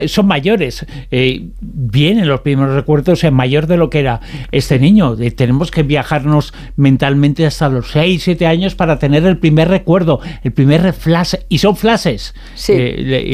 son mayores. Vienen los primeros recuerdos en mayor de lo que era este niño. Tenemos que viajarnos mentalmente hasta los 6, 7 años para tener el primer recuerdo, el primer flash. Y son flashes. Sí.